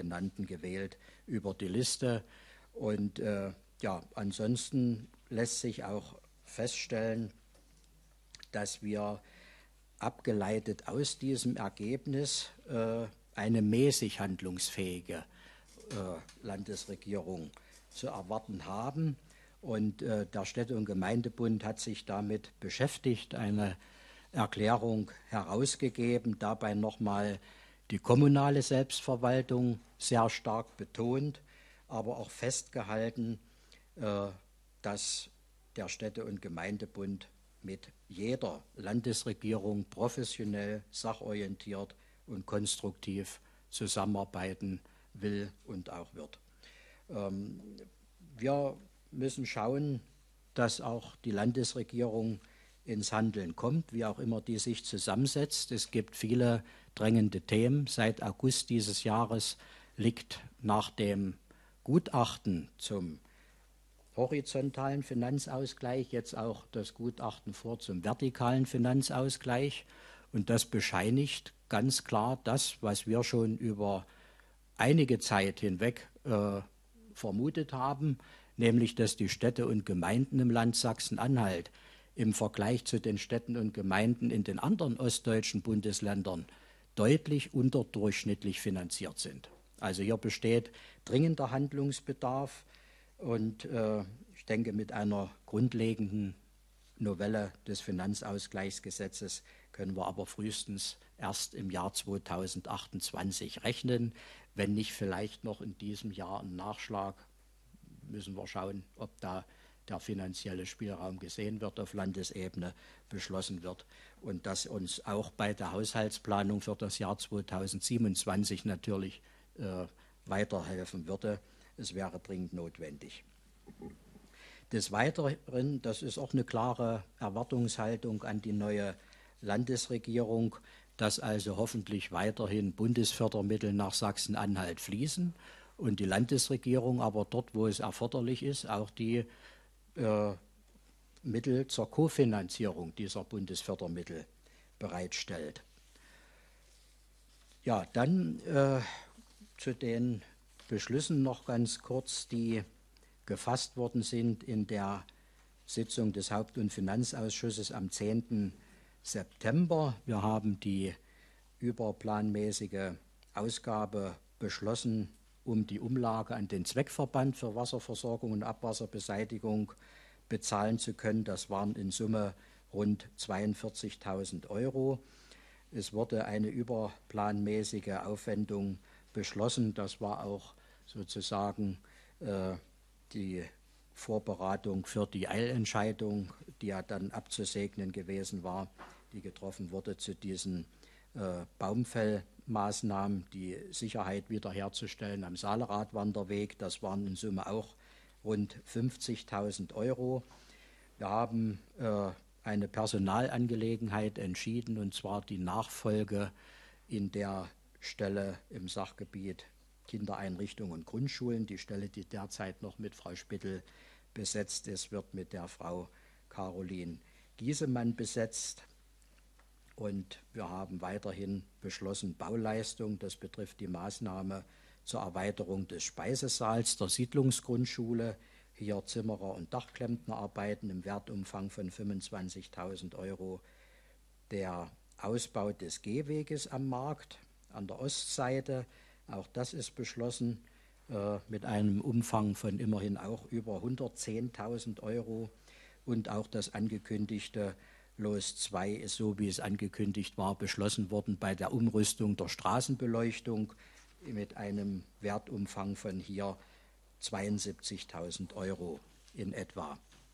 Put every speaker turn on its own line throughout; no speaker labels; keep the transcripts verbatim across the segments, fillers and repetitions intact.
genannten gewählt über die Liste. Und äh, ja, ansonsten lässt sich auch feststellen, dass wir abgeleitet aus diesem Ergebnis äh, eine mäßig handlungsfähige äh, Landesregierung zu erwarten haben. Und äh, der Städte- und Gemeindebund hat sich damit beschäftigt, eine Erklärung herausgegeben, dabei nochmal die kommunale Selbstverwaltung sehr stark betont, aber auch festgehalten, äh, dass der Städte- und Gemeindebund mit jeder Landesregierung professionell, sachorientiert und konstruktiv zusammenarbeiten will und auch wird. Ähm, wir müssen schauen, dass auch die Landesregierung ins Handeln kommt, wie auch immer die sich zusammensetzt. Es gibt viele drängende Themen. Seit August dieses Jahres liegt nach dem Gutachten zum horizontalen Finanzausgleich jetzt auch das Gutachten vor zum vertikalen Finanzausgleich. Und das bescheinigt ganz klar das, was wir schon über einige Zeit hinweg äh, vermutet haben, nämlich dass die Städte und Gemeinden im Land Sachsen-Anhalt im Vergleich zu den Städten und Gemeinden in den anderen ostdeutschen Bundesländern deutlich unterdurchschnittlich finanziert sind. Also hier besteht dringender Handlungsbedarf. Und äh, ich denke, mit einer grundlegenden Novelle des Finanzausgleichsgesetzes können wir aber frühestens erst im Jahr zweitausendachtundzwanzig rechnen. Wenn nicht vielleicht noch in diesem Jahr ein Nachschlag, müssen wir schauen, ob da der finanzielle Spielraum gesehen wird, auf Landesebene beschlossen wird und das uns auch bei der Haushaltsplanung für das Jahr zweitausendsiebenundzwanzig natürlich äh, weiterhelfen würde. Es wäre dringend notwendig. Des Weiteren, das ist auch eine klare Erwartungshaltung an die neue Landesregierung, dass also hoffentlich weiterhin Bundesfördermittel nach Sachsen-Anhalt fließen und die Landesregierung aber dort, wo es erforderlich ist, auch die äh, Mittel zur Kofinanzierung dieser Bundesfördermittel bereitstellt. Ja, dann äh, zu den Beschlüssen noch ganz kurz, die gefasst worden sind in der Sitzung des Haupt- und Finanzausschusses am zehnten September. Wir haben die überplanmäßige Ausgabe beschlossen, um die Umlage an den Zweckverband für Wasserversorgung und Abwasserbeseitigung bezahlen zu können. Das waren in Summe rund zweiundvierzigtausend Euro. Es wurde eine überplanmäßige Aufwendung beschlossen. Das war auch sozusagen äh, die Vorberatung für die Eilentscheidung, die ja dann abzusegnen gewesen war, die getroffen wurde zu diesen äh, Baumfellmaßnahmen, die Sicherheit wiederherzustellen am Saaleradwanderweg. Das waren in Summe auch rund fünfzigtausend Euro. Wir haben äh, eine Personalangelegenheit entschieden, und zwar die Nachfolge in der Stelle im Sachgebiet Kindereinrichtungen und Grundschulen. Die Stelle, die derzeit noch mit Frau Spittel besetzt ist, wird mit der Frau Caroline Giesemann besetzt. Und wir haben weiterhin beschlossen Bauleistung. Das betrifft die Maßnahme zur Erweiterung des Speisesaals der Siedlungsgrundschule. Hier Zimmerer- und Dachklempnerarbeiten im Wertumfang von fünfundzwanzigtausend Euro. Der Ausbau des Gehweges am Markt an der Ostseite, auch das ist beschlossen, äh, mit einem Umfang von immerhin auch über hundertzehntausend Euro. Und auch das angekündigte Los zwei ist, so wie es angekündigt war, beschlossen worden bei der Umrüstung der Straßenbeleuchtung mit einem Wertumfang von hier zweiundsiebzigtausend Euro in etwa.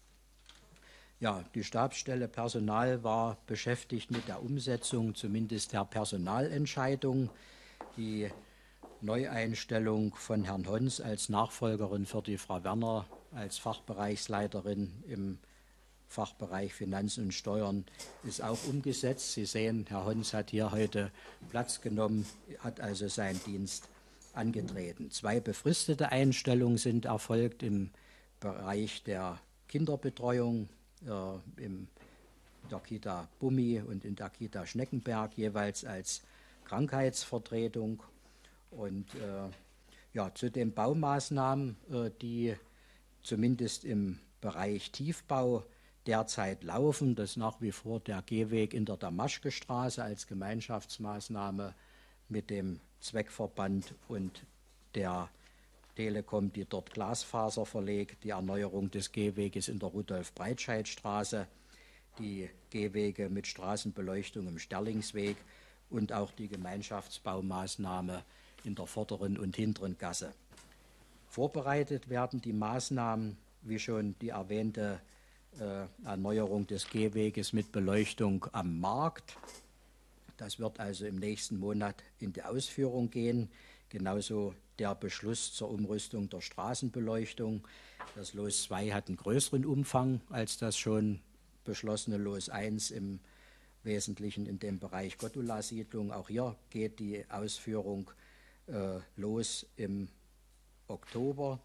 Ja, die Stabsstelle Personal war beschäftigt mit der Umsetzung zumindest der Personalentscheidung. Die Neueinstellung von Herrn Hons als Nachfolgerin für die Frau Werner als Fachbereichsleiterin im Fachbereich Finanzen und Steuern ist auch umgesetzt. Sie sehen, Herr Hons hat hier heute Platz genommen, hat also seinen Dienst angetreten. Zwei befristete Einstellungen sind erfolgt im Bereich der Kinderbetreuung, äh, in der Kita Bummi und in der Kita Schneckenberg, jeweils als Krankheitsvertretung. Und äh, Ja, zu den Baumaßnahmen, äh, die zumindest im Bereich Tiefbau derzeit laufen, das ist nach wie vor der Gehweg in der Damaschkestraße als Gemeinschaftsmaßnahme mit dem Zweckverband und der Telekom, die dort Glasfaser verlegt, die Erneuerung des Gehweges in der Rudolf-Breitscheid-Straße, die Gehwege mit Straßenbeleuchtung im Sterlingsweg und auch die Gemeinschaftsbaumaßnahme in der vorderen und hinteren Gasse. Vorbereitet werden die Maßnahmen, wie schon die erwähnte äh, Erneuerung des Gehweges mit Beleuchtung am Markt. Das wird also im nächsten Monat in die Ausführung gehen. Genauso der Beschluss zur Umrüstung der Straßenbeleuchtung. Das Los zwei hat einen größeren Umfang als das schon beschlossene Los eins im Wesentlichen in dem Bereich Gottula-Siedlung. Auch hier geht die Ausführung äh, los im Oktober.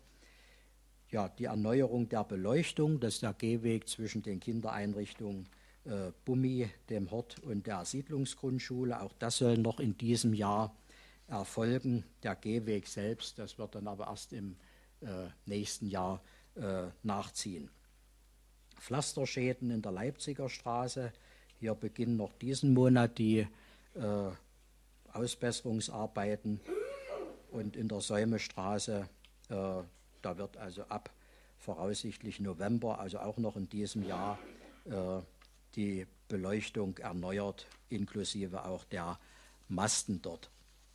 Ja, die Erneuerung der Beleuchtung, das ist der Gehweg zwischen den Kindereinrichtungen äh, Bummi, dem Hort und der Siedlungsgrundschule. Auch das soll noch in diesem Jahr erfolgen. Der Gehweg selbst, das wird dann aber erst im äh, nächsten Jahr äh, nachziehen. Pflasterschäden in der Leipziger Straße. Hier beginnen noch diesen Monat die äh, Ausbesserungsarbeiten. Und in der Säumestraße, äh, da wird also ab voraussichtlich November, also auch noch in diesem Jahr, äh, die Beleuchtung erneuert, inklusive auch der Masten dort.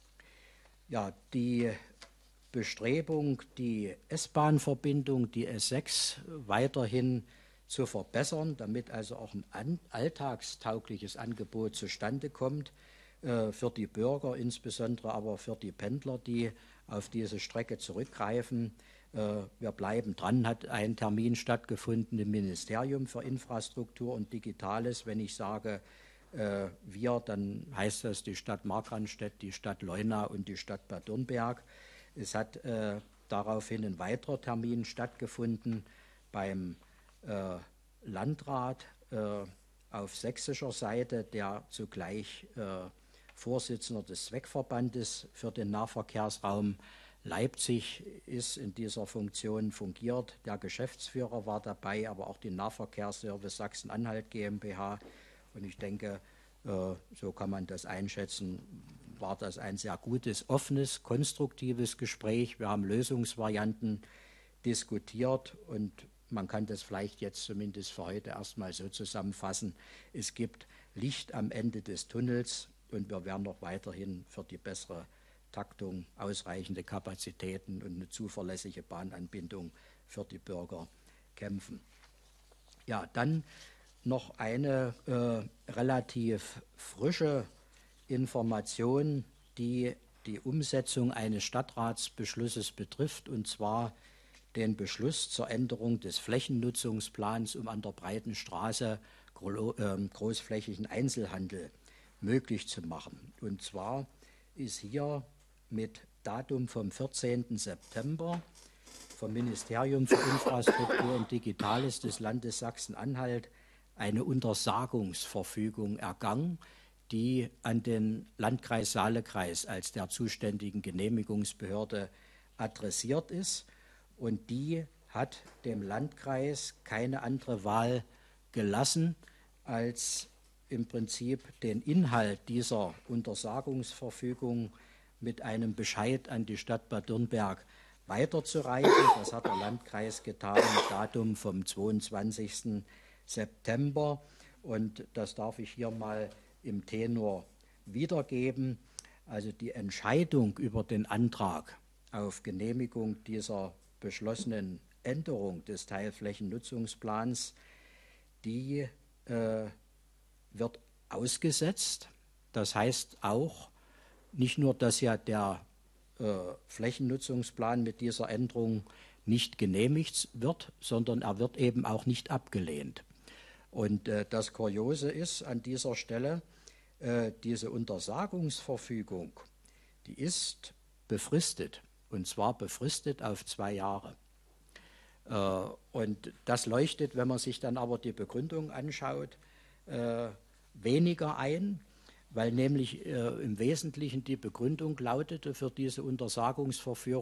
Ja, die Bestrebung, die S-Bahn-Verbindung, die S sechs, weiterhin zu verbessern, damit also auch ein alltagstaugliches Angebot zustande kommt, äh, für die Bürger, insbesondere aber für die Pendler, die auf diese Strecke zurückgreifen. Äh, wir bleiben dran, hat ein Termin stattgefunden im Ministerium für Infrastruktur und Digitales. Wenn ich sage äh, wir, dann heißt das die Stadt Markranstädt, die Stadt Leuna und die Stadt Bad Dürnberg. Es hat äh, daraufhin ein weiterer Termin stattgefunden beim äh, Landrat äh, auf sächsischer Seite, der zugleich äh, Vorsitzender des Zweckverbandes für den Nahverkehrsraum Leipzig ist, in dieser Funktion fungiert. Der Geschäftsführer war dabei, aber auch die Nahverkehrsservice Sachsen-Anhalt GmbH. Und ich denke, äh, so kann man das einschätzen, war das ein sehr gutes, offenes, konstruktives Gespräch. Wir haben Lösungsvarianten diskutiert und man kann das vielleicht jetzt zumindest für heute erstmal so zusammenfassen. Es gibt Licht am Ende des Tunnels und wir werden noch weiterhin für die bessere Taktung, ausreichende Kapazitäten und eine zuverlässige Bahnanbindung für die Bürger kämpfen. Ja, dann noch eine äh, relativ frische Information, die die Umsetzung eines Stadtratsbeschlusses betrifft, und zwar den Beschluss zur Änderung des Flächennutzungsplans, um an der Breiten Straße großflächigen Einzelhandel möglich zu machen. Und zwar ist hier mit Datum vom vierzehnten September vom Ministerium für Infrastruktur und Digitales des Landes Sachsen-Anhalt eine Untersagungsverfügung ergangen, die an den Landkreis Saale-Kreis als der zuständigen Genehmigungsbehörde adressiert ist. Und die hat dem Landkreis keine andere Wahl gelassen, als im Prinzip den Inhalt dieser Untersagungsverfügung mit einem Bescheid an die Stadt Bad Dürnberg weiterzureichen. Das hat der Landkreis getan mit Datum vom zweiundzwanzigsten September. Und das darf ich hier mal im Tenor wiedergeben. Also die Entscheidung über den Antrag auf Genehmigung dieser beschlossenen Änderung des Teilflächennutzungsplans, die äh, wird ausgesetzt. Das heißt auch, nicht nur, dass ja der äh, Flächennutzungsplan mit dieser Änderung nicht genehmigt wird, sondern er wird eben auch nicht abgelehnt. Und äh, das Kuriose ist an dieser Stelle, äh, diese Untersagungsverfügung, die ist befristet, und zwar befristet auf zwei Jahre. Äh, und das leuchtet, wenn man sich dann aber die Begründung anschaut, äh, weniger ein, weil nämlich äh, im Wesentlichen die Begründung lautete für diese Untersagungsverfügung,